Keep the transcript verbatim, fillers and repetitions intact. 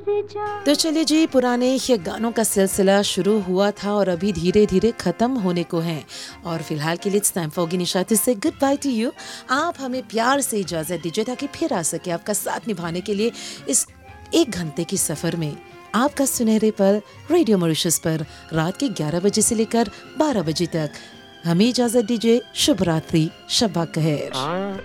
तो चलिए जी, पुराने ये गानों का सिलसिला शुरू हुआ था और अभी धीरे धीरे खत्म होने को है। और फिलहाल के लिए इट्स टाइम फॉर निशाती से गुड बाय टू यू। आप हमें प्यार से इजाजत दीजिए ताकि फिर आ सके आपका साथ निभाने के लिए इस एक घंटे की सफर में। आपका सुनहरे पर रेडियो मॉरिशस पर रात के ग्यारह बजे से लेकर बारह बजे तक। हमें इजाजत दीजिए। शुभ रात्रि, शब्बा खैर।